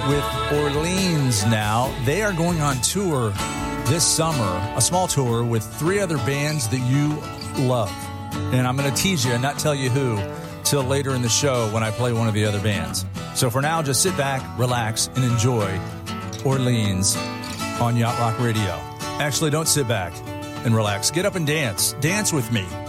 with Orleans now. They are going on tour this summer, a small tour with 3 other bands that you love. And I'm going to tease you and not tell you who till later in the show when I play one of the other bands. So for now, just sit back, relax, and enjoy Orleans on Yacht Rock Radio. Actually, don't sit back and relax. Get up and dance. Dance with me.